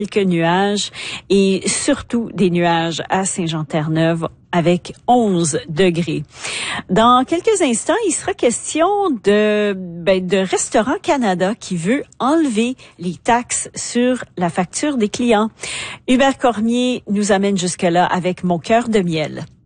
quelques nuages et surtout des nuages à Saint-Jean-Terre-Neuve avec 11 degrés. Dans quelques instants, il sera question de Restaurant Canada qui veut enlever les taxes sur la facture des clients. Hubert Cormier nous amène jusque-là avec Mon cœur de miel.